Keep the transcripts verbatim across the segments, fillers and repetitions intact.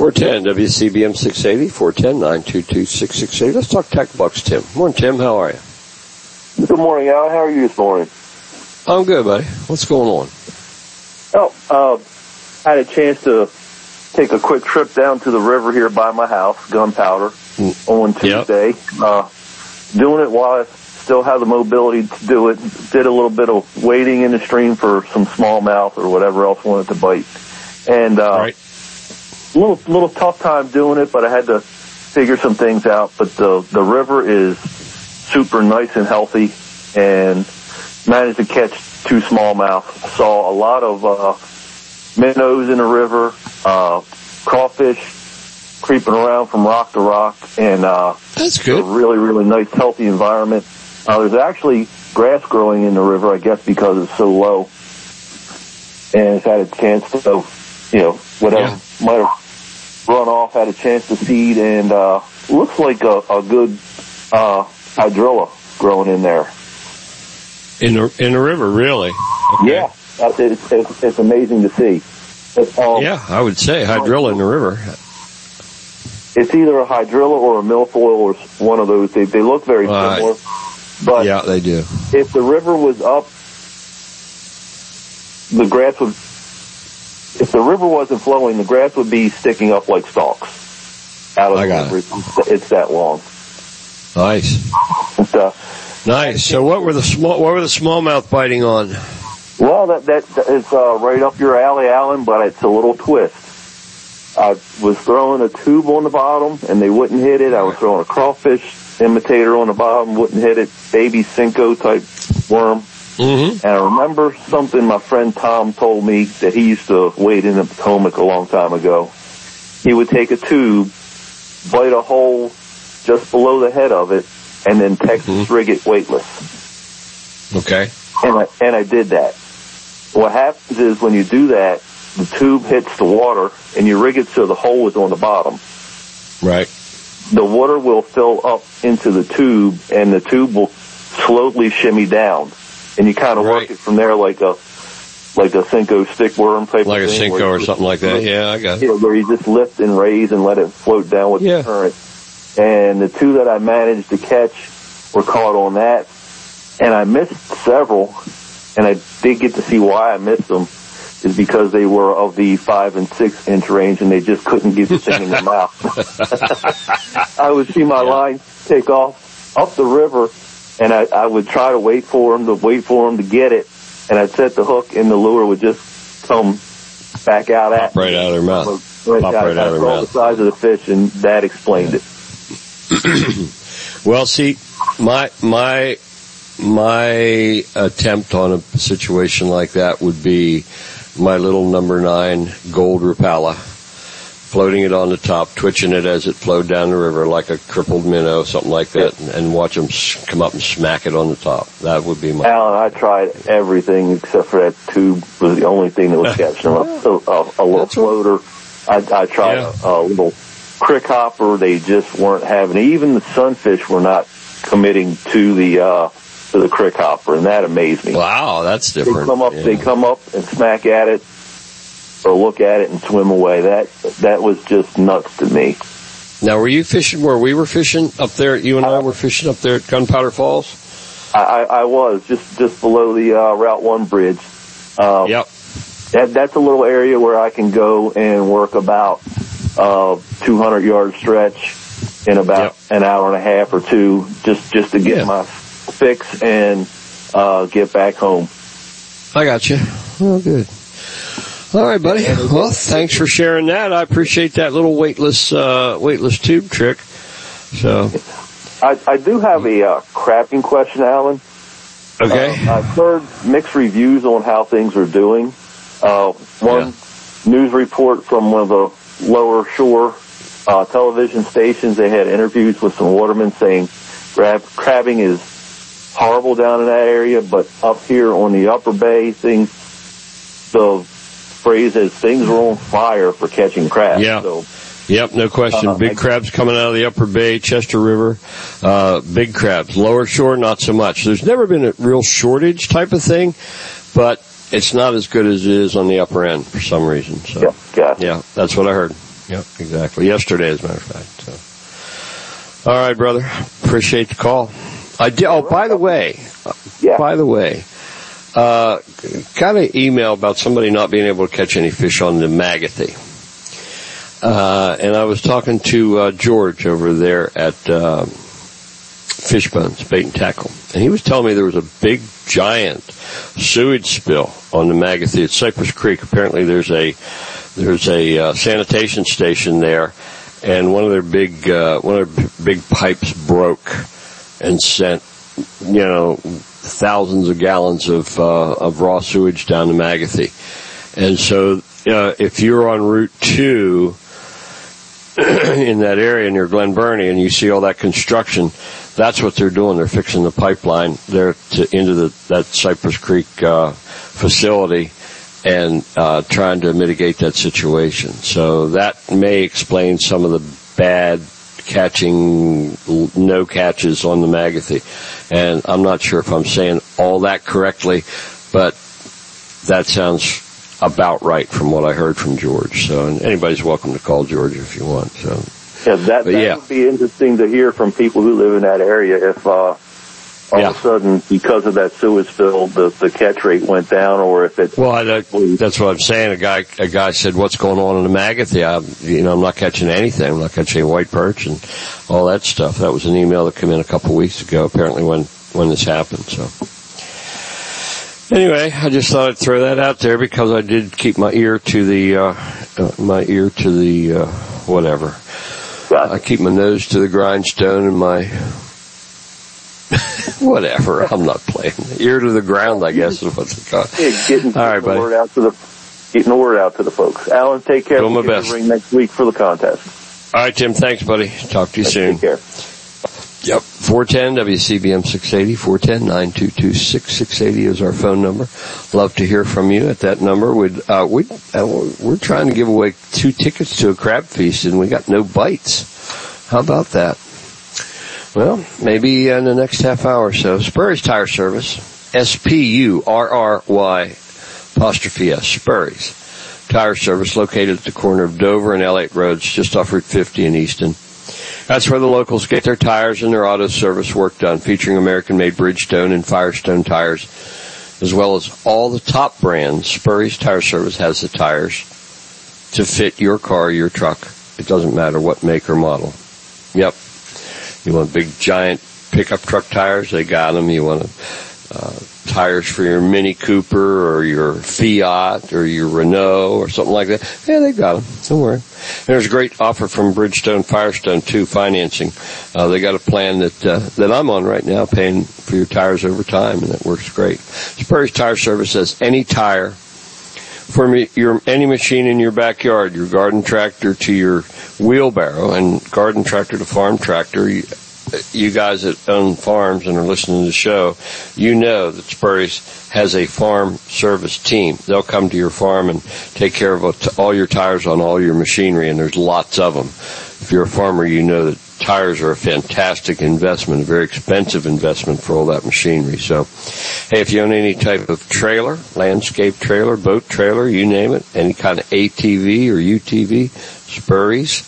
four one zero W C B M six eighty, four one zero, nine two two, six six eight zero. Let's talk tech bucks, Tim. Morning, Tim. How are you? Good morning, Al. How are you this morning? I'm good, buddy. What's going on? Oh, uh, I had a chance to take a quick trip down to the river here by my house, Gunpowder, mm. on Tuesday. Yep. Uh, doing it while I still have the mobility to do it. Did a little bit of wading in the stream for some smallmouth or whatever else wanted to bite. And, uh, right. a little, little tough time doing it, but I had to figure some things out. But the, the river is super nice and healthy, and managed to catch two smallmouth. Saw a lot of, uh, minnows in the river, uh, crawfish creeping around from rock to rock, and, uh, that's good. A really, really nice, healthy environment. Uh, there's actually grass growing in the river, I guess, because it's so low. And it's had a chance to, so, you know, whatever yeah. might have run off, had a chance to seed, and, uh, looks like a, a good, uh, hydrilla growing in there. In the, in the river, really? Okay. Yeah. It's, it's, it's amazing to see. It's, um, yeah, I would say hydrilla in the river. It's either a hydrilla or a milfoil or one of those. They, they look very uh, similar. But yeah, they do. If the river was up, the grass would, if the river wasn't flowing, the grass would be sticking up like stalks out of I the got river. It. It's that long. Nice. And, uh, nice. So what were the small, what were the smallmouth biting on? Well, that, that, that is, uh, right up your alley, Alan, but it's a little twist. I was throwing a tube on the bottom and they wouldn't hit it. I was throwing a crawfish imitator on the bottom, wouldn't hit it. Baby Cinco type worm. Mm-hmm. And I remember something my friend Tom told me that he used to wade in the Potomac a long time ago. He would take a tube, bite a hole just below the head of it, and then Texas mm-hmm. rig it weightless. Okay. And I, and I did that. What happens is when you do that, the tube hits the water, and you rig it so the hole is on the bottom. Right. The water will fill up into the tube, and the tube will slowly shimmy down. And you kind of right. work it from there like a like a Cinco stick worm type like of thing. Like a Cinco or something like that. Yeah, I got it. You know, where you just lift and raise and let it float down with yeah. the current. And the two that I managed to catch were caught on that. And I missed several, and I did get to see why I missed them. Is because they were of the five and six inch range and they just couldn't get the thing in their mouth. I would see my yeah. line take off up the river, and I, I would try to wait for them to wait for them to get it, and I'd set the hook and the lure would just come back out at Pop right me. Out of their mouth. Right Pop out, right out of their mouth. The size of the fish, and that explained yeah. it. Well, see, my my my attempt on a situation like that would be my little number nine gold Rapala, floating it on the top, twitching it as it flowed down the river like a crippled minnow, something like that, and, and watch them come up and smack it on the top. That would be my... Alan, I tried everything except for that tube was the only thing that was catching them. A, a, a little floater. I, I tried yeah. a, a little crick hopper. They just weren't having it. Even the sunfish were not committing to the... uh to the crick hopper, and that amazed me. Wow, that's different. They come up, yeah. they come up and smack at it, or look at it and swim away. That that was just nuts to me. Now, were you fishing where we were fishing up there? You and I were fishing up there at Gunpowder Falls. I, I, I was just just below the uh, Route One bridge. Uh, yep. That that's a little area where I can go and work about uh, two hundred yard stretch in about yep. an hour and a half or two, just just to get yeah. my fix and uh get back home. I got you. Oh, good. All right, buddy. Well, thanks for sharing that. I appreciate that little weightless uh weightless tube trick. So, I, I do have a uh, crapping question, Alan. Okay. Uh, I've heard mixed reviews on how things are doing. Uh, one yeah. news report from one of the lower shore uh television stations. They had interviews with some watermen saying crab, crabbing is horrible down in that area, but up here on the upper bay, things, the phrase is things were on fire for catching crabs. Yeah. So, yep, no question. Uh, big I, crabs coming out of the upper bay, Chester River, uh, big crabs. Lower shore, not so much. There's never been a real shortage type of thing, but it's not as good as it is on the upper end for some reason. So, yeah, yeah. yeah, that's what I heard. Yep, exactly. Yesterday, as a matter of fact. So. All right, brother. Appreciate the call. I did, oh, by the way, yeah. by the way, uh, got an email about somebody not being able to catch any fish on the Magathie. Uh, and I was talking to, uh, George over there at, uh, Fishbones, Bait and Tackle. And he was telling me there was a big, giant sewage spill on the Magathie at Cypress Creek. Apparently there's a, there's a, uh, sanitation station there, and one of their big, uh, one of their big pipes broke and sent, you know, thousands of gallons of, uh, of raw sewage down the Magathie. And so, uh, if you're on Route two, in that area near Glen Burnie, and you see all that construction, that's what they're doing. They're fixing the pipeline there to, into the, that Cypress Creek, uh, facility, and, uh, trying to mitigate that situation. So that may explain some of the bad catching, no catches on the Magathie. And I'm not sure if I'm saying all that correctly, but that sounds about right from what I heard from George. So, and anybody's welcome to call George if you want. So, yeah, that, that yeah. would be interesting to hear from people who live in that area. If uh, all yeah. of a sudden, because of that sewage spill, the, the catch rate went down, or if it. Well, I, that's what I'm saying. A guy, a guy said, "What's going on in the Magathie? I, you know, I'm not catching anything. I'm not catching white perch and all that stuff." That was an email that came in a couple of weeks ago. Apparently, when when this happened. So. Anyway, I just thought I'd throw that out there because I did keep my ear to the, uh, uh my ear to the, uh, whatever. I keep my nose to the grindstone and my, whatever, I'm not playing. Ear to the ground, I guess is what they call it. Yeah, getting, All right, the buddy. Word out to the, getting the word out to the folks. Alan, take care. Doing my we'll best. Ring next week for the contest. All right, Tim, thanks, buddy. Talk to you Thanks, soon. Take care. Yep. four ten W C B M six eighty, four ten, nine two two, six six eight zero is our phone number. Love to hear from you at that number. We'd, uh, we, uh, we're trying to give away two tickets to a crab feast and we got no bites. How about that? Well, maybe in the next half hour or so. Spurry's Tire Service. S P U R R Y apostrophe S. Spurry's Tire Service, located at the corner of Dover and L eight Roads, just off Route fifty in Easton. That's where the locals get their tires and their auto service work done, featuring American-made Bridgestone and Firestone tires, as well as all the top brands. Spurry's Tire Service has the tires to fit your car, your truck. It doesn't matter what make or model. Yep. You want big, giant pickup truck tires? They got them. You want uh, tires for your Mini Cooper or your Fiat or your Renault or something like that? Yeah, they got them. Don't worry. There's a great offer from Bridgestone Firestone too, financing. Uh, they got a plan that uh, that I'm on right now, paying for your tires over time, and that works great. Spurry's Tire Service has any tire for me, your any machine in your backyard, your garden tractor to your wheelbarrow, and garden tractor to farm tractor. You, you guys that own farms and are listening to the show, you know that Spurry's has a farm service team. They'll come to your farm and take care of all your tires on all your machinery, and there's lots of them. If you're a farmer, you know that tires are a fantastic investment, a very expensive investment for all that machinery. So, hey, if you own any type of trailer, landscape trailer, boat trailer, you name it, any kind of A T V or U T V, Spurry's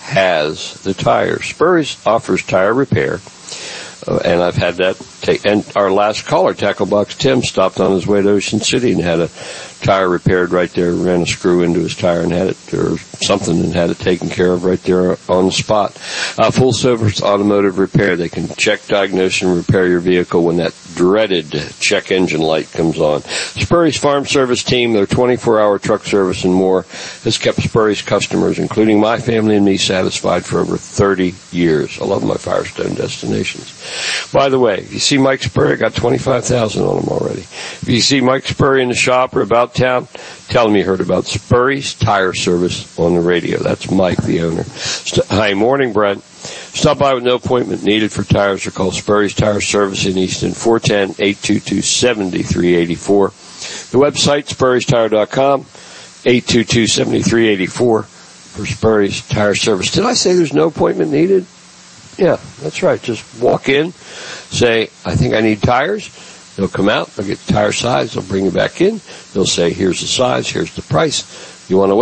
has the tires. Spurry's offers tire repair, uh, and I've had that take, and our last caller, Tackle Box Tim, stopped on his way to Ocean City and had a tire repaired right there, ran a screw into his tire and had it, or something, and had it taken care of right there on the spot. Uh, full service automotive repair. They can check, diagnose, and repair your vehicle when that dreaded check engine light comes on. Spurry's Farm Service team, their twenty-four hour truck service and more, has kept Spurry's customers, including my family and me, satisfied for over thirty years. I love my Firestone destinations. By the way, if you see Mike Spurry, I got twenty-five thousand on them already. If you see Mike Spurry in the shop or about town, tell him you heard about Spurry's Tire Service on the radio. That's Mike, the owner. St- Hi, morning, Brent. Stop by with no appointment needed for tires or call Spurry's Tire Service in Easton, four one zero, eight two two, seven three eight four. The website, spurrys tire dot com, eight two two, seven three eight four for Spurry's Tire Service. Did I say there's no appointment needed? Yeah, that's right. Just walk in, say, I think I need tires. They'll come out, they'll get the tire size, they'll bring you back in. They'll say, here's the size, here's the price. You want to wait?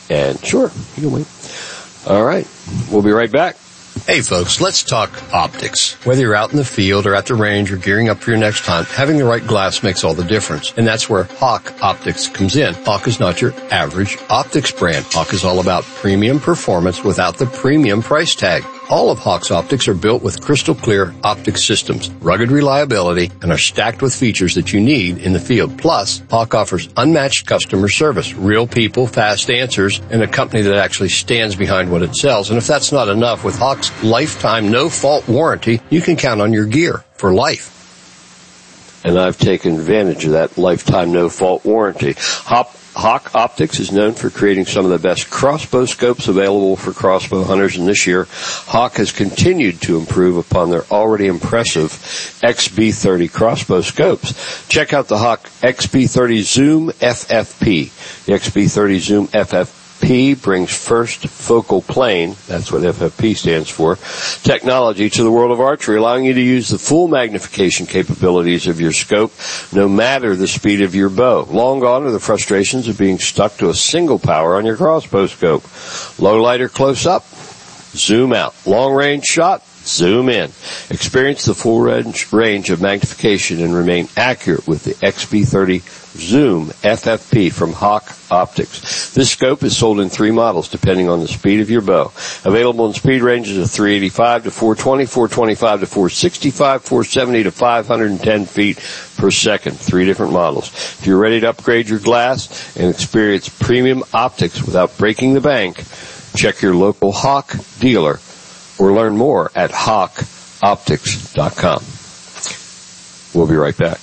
And sure, you can wait. All right. We'll be right back. Hey folks, let's talk optics. Whether you're out in the field or at the range or gearing up for your next hunt, having the right glass makes all the difference. And that's where Hawk Optics comes in. Hawk is not your average optics brand. Hawk is all about premium performance without the premium price tag. All of Hawk's optics are built with crystal clear optic systems, rugged reliability, and are stacked with features that you need in the field. Plus, Hawk offers unmatched customer service, real people, fast answers, and a company that actually stands behind what it sells. And if that's not enough, with Hawk's lifetime no-fault warranty, you can count on your gear for life. And I've taken advantage of that lifetime no-fault warranty. Hop Hawk Optics is known for creating some of the best crossbow scopes available for crossbow hunters, and this year, Hawk has continued to improve upon their already impressive X B thirty crossbow scopes. Check out the Hawk X B thirty Zoom F F P. The X B thirty Zoom F F P brings first focal plane, that's what F F P stands for, technology to the world of archery, allowing you to use the full magnification capabilities of your scope, no matter the speed of your bow. Long gone are the frustrations of being stuck to a single power on your crossbow scope. Low light or close up, zoom out. Long range shot, zoom in. Experience the full range, range of magnification and remain accurate with the X B thirty Zoom F F P from Hawk Optics. This scope is sold in three models depending on the speed of your bow. Available in speed ranges of three eighty-five to four twenty, four twenty-five to four sixty-five, four seventy to five hundred ten feet per second. Three different models. If you're ready to upgrade your glass and experience premium optics without breaking the bank, check your local Hawk dealer or learn more at hawk optics dot com. We'll be right back.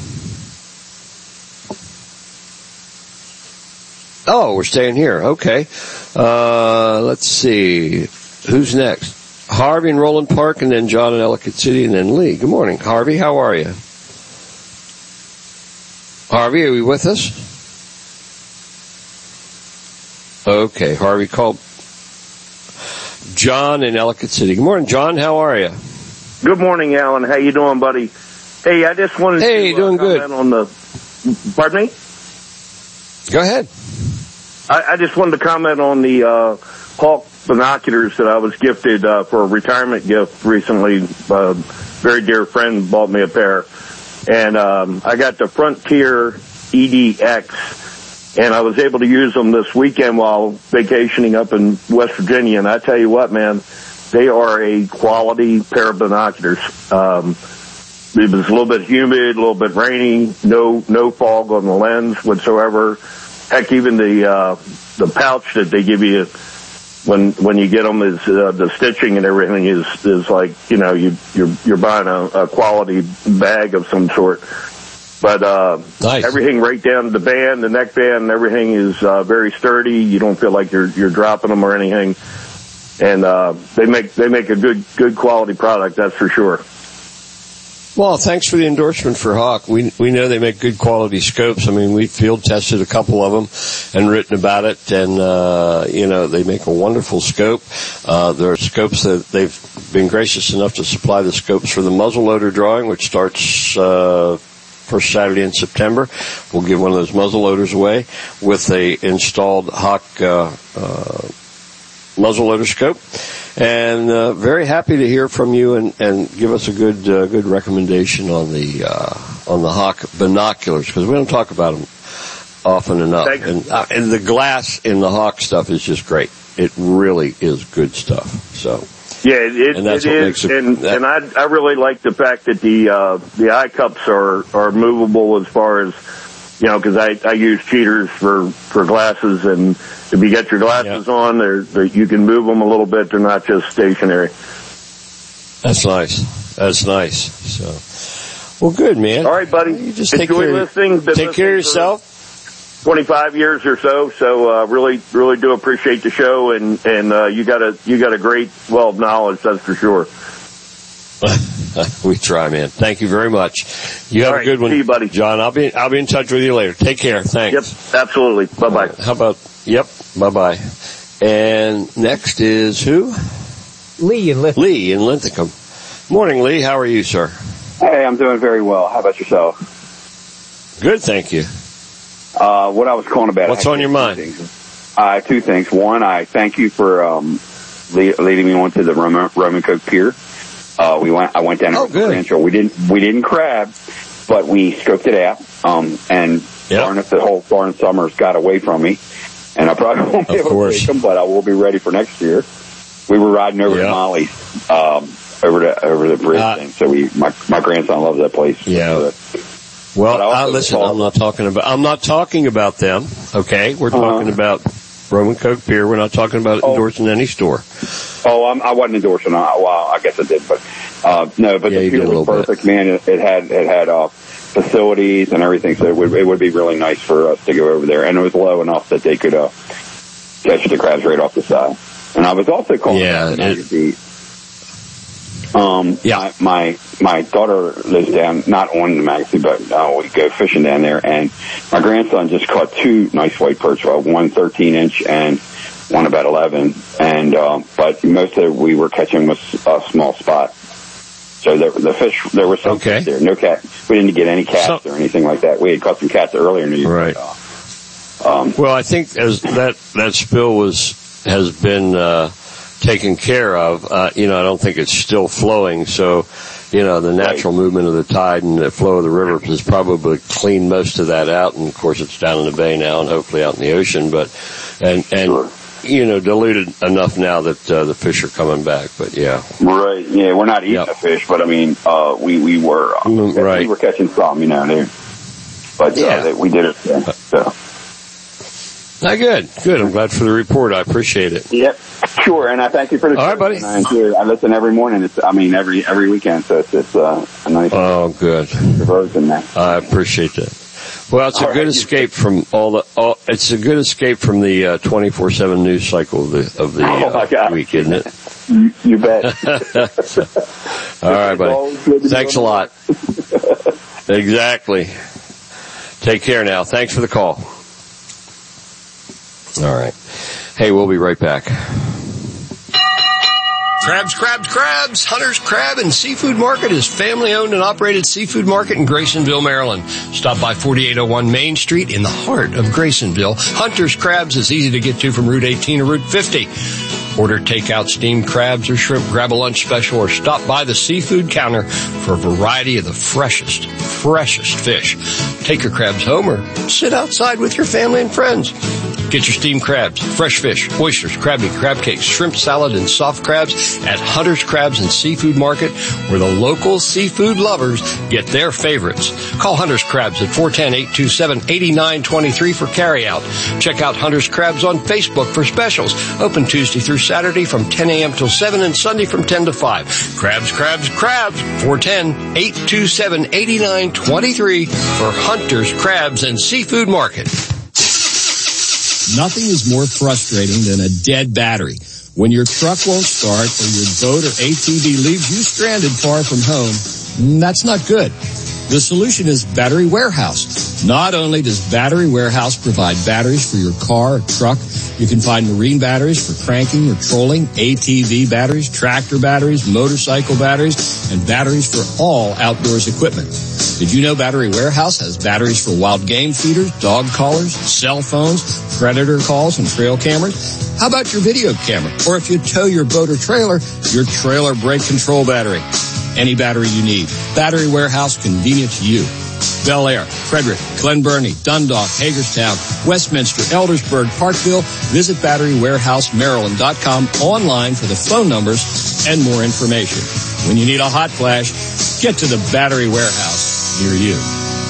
Oh, we're staying here. Okay. Uh, let's see. Who's next? Harvey in Roland Park, and then John in Ellicott City, and then Lee. Good morning. Harvey, how are you? Harvey, are you with us? Okay, Harvey called John in Ellicott City. Good morning, John. How are you? Good morning, Alan. How you doing, buddy? Hey, I just wanted hey, to doing uh, comment good. on the... Pardon me? Go ahead. I, I just wanted to comment on the uh, Hawk binoculars that I was gifted uh, for a retirement gift recently. A very dear friend bought me a pair. And um, I got the Frontier E D X, and I was able to use them this weekend while vacationing up in West Virginia. And I tell you what, man, they are a quality pair of binoculars. Um, it was a little bit humid, a little bit rainy, no no fog on the lens whatsoever. Heck, even the uh, the pouch that they give you when when you get them is uh, the stitching and everything is is like, you know, you you're you're buying a, a quality bag of some sort. But uh, nice. Everything right down to the band, the neck band, and everything is uh, very sturdy. You don't feel like you're you're dropping them or anything. And uh, they make they make a good good quality product, that's for sure. Well, thanks for the endorsement for Hawk. We we know they make good quality scopes. I mean, we field tested a couple of them and written about it, and uh, you know, they make a wonderful scope. Uh, there are scopes that they've been gracious enough to supply the scopes for the muzzleloader drawing, which starts uh, first Saturday in September. We'll give one of those muzzleloaders away with a installed Hawk uh, uh, muzzleloader scope. And uh, very happy to hear from you, and, and give us a good uh, good recommendation on the uh, on the Hawk binoculars, because we don't talk about them often enough. And, uh, and the glass in the Hawk stuff is just great. It really is good stuff. So yeah, it, and that's it what is, makes it, and that, and I I really like the fact that the uh, the eye cups are are movable as far as, you know, because I I use cheaters for for glasses, and if you get your glasses yeah. on, they're, they're, you can move them a little bit. They're not just stationary. That's nice. That's nice. So, well, good, man. All right, buddy. You just Enjoy take care, listening. Take listening care of yourself. twenty-five years or so. So, uh, really, really do appreciate the show, and and uh, you got a you got a great well of knowledge. That's for sure. We try, man. Thank you very much. You have All right, a good one, see you, buddy. John. I'll be I'll be in touch with you later. Take care. Thanks. Yep, absolutely. Bye bye. Uh, how about? Yep. Bye bye. And next is who? Lee in Linthicum. Lee in Linthicum. Morning, Lee. How are you, sir? Hey, I'm doing very well. How about yourself? Good, thank you. Uh, what I was calling about. What's on your mind? Uh, two things. One, I thank you for um, le- leading me on to the Roman, Roman Coke Pier. Uh, we went. I went down oh, to the Rancho. We didn't. We didn't crab, but we scoped it out. Um, and yep. darn if the whole foreign summers got away from me, and I probably won't be of able course. to take them, but I will be ready for next year. We were riding over yep. to Molly's, um, over the over the bridge uh, thing. So we, my my grandson loves that place. Yeah. So, well, uh, listen, I'm not talking about. I'm not talking about them. Okay, we're uh-huh. talking about Roman Coke Pier. We're not talking about oh. endorsing any store. Oh, I'm, I wasn't endorsing. Uh, well, I guess I did, but uh, no. But yeah, the pier was perfect, bit. man. It, it had it had uh, facilities and everything, so it would it would be really nice for us to go over there, and it was low enough that they could uh, catch the crabs right off the side. And I was also calling yeah, it, um, yeah. My, my my daughter lives down, not on the Magazine, but uh, we go fishing down there, and my grandson just caught two nice white perch, uh, one thirteen inch and one about eleven, and um, but most of it we were catching was a small spot. So the, the fish, there was some okay. fish there. No cat. We didn't get any cats so, or anything like that. We had caught some cats earlier in the year. Right. But, uh, um, well, I think as that that spill was has been uh, taken care of. Uh, you know, I don't think it's still flowing. So, you know, the natural right. movement of the tide and the flow of the river has probably cleaned most of that out. And of course, it's down in the bay now, and hopefully out in the ocean. But and and. Sure. You know, diluted enough now that uh, the fish are coming back, but yeah. Right, yeah, we're not eating yep. the fish, but I mean, uh, we, we were, uh, mm, right. we were catching some, you know, there. But, yeah, uh, we did it, yeah, so. Not good, good, I'm glad for the report, I appreciate it. Yep, sure, and I thank you for the All right, buddy. I enjoy it. I listen every morning, it's, I mean, every, every weekend, so it's, it's, uh, a nice. Oh, good. Diversion there. I appreciate that. Well, it's a all good right. escape from all the. All, it's a good escape from the uh, twenty-four seven news cycle of the of the uh, oh week, isn't it? You, you bet. All right, buddy. Thanks a lot. Exactly. Take care now. Thanks for the call. All right. Hey, we'll be right back. Crabs, crabs, crabs. Hunter's Crab and Seafood Market is family-owned and operated seafood market in Graysonville, Maryland. Stop by forty-eight oh one Main Street in the heart of Graysonville. Hunter's Crabs is easy to get to from Route eighteen or Route fifty. Order takeout steamed crabs or shrimp, grab a lunch special, or stop by the seafood counter for a variety of the freshest, freshest fish. Take your crabs home or sit outside with your family and friends. Get your steamed crabs, fresh fish, oysters, crab meat, crab cakes, shrimp salad, and soft crabs at Hunter's Crabs and Seafood Market, where the local seafood lovers get their favorites. Call Hunter's Crabs at four one zero, eight two seven, eight nine two three for carryout. Check out Hunter's Crabs on Facebook for specials. Open Tuesday through Saturday from ten a.m. till seven and Sunday from ten to five. Crabs, crabs, crabs. four one zero, eight two seven, eight nine two three for Hunter's Crabs and Seafood Market. Nothing is more frustrating than a dead battery. When your truck won't start or your boat or A T V leaves you stranded far from home, that's not good. The solution is Battery Warehouse. Not only does Battery Warehouse provide batteries for your car or truck, you can find marine batteries for cranking or trolling, A T V batteries, tractor batteries, motorcycle batteries, and batteries for all outdoors equipment. Did you know Battery Warehouse has batteries for wild game feeders, dog collars, cell phones, predator calls, and trail cameras? How about your video camera? Or if you tow your boat or trailer, your trailer brake control battery. Any battery you need. Battery Warehouse, convenient to you. Bel Air, Frederick, Glen Burnie, Dundalk, Hagerstown, Westminster, Eldersburg, Parkville. Visit battery warehouse maryland dot com online for the phone numbers and more information. When you need a hot flash, get to the Battery Warehouse near you.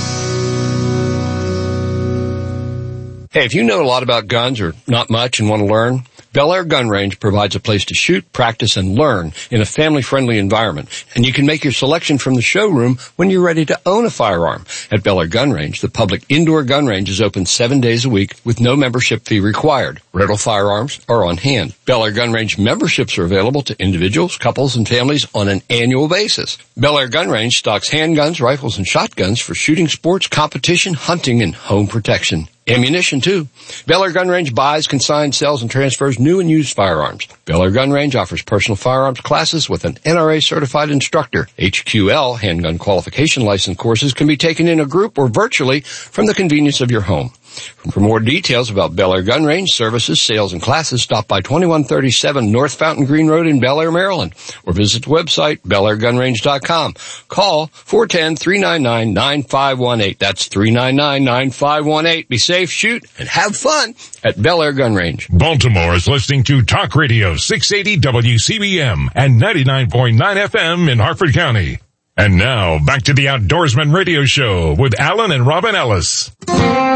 Hey, if you know a lot about guns or not much and want to learn, Bel Air Gun Range provides a place to shoot, practice, and learn in a family-friendly environment. And you can make your selection from the showroom when you're ready to own a firearm. At Bel Air Gun Range, the public indoor gun range is open seven days a week with no membership fee required. Rental firearms are on hand. Bel Air Gun Range memberships are available to individuals, couples, and families on an annual basis. Bel Air Gun Range stocks handguns, rifles, and shotguns for shooting sports, competition, hunting, and home protection. Ammunition, too. Bel Air Gun Range buys, consigns, sells, and transfers new and used firearms. Bel Air Gun Range offers personal firearms classes with an N R A-certified instructor. H Q L, handgun qualification license courses, can be taken in a group or virtually from the convenience of your home. For more details about Bel Air Gun Range services, sales, and classes, stop by twenty-one thirty-seven North Fountain Green Road in Bel Air, Maryland, or visit the website, bel air gun range dot com. Call four one zero, three nine nine, nine five one eight. That's three nine nine, nine five one eight. Be safe, shoot, and have fun at Bel Air Gun Range. Baltimore is listening to Talk Radio six eighty W C B M and ninety-nine point nine F M in Harford County. And now, back to the Outdoorsman Radio Show with Alan and Robin Ellis.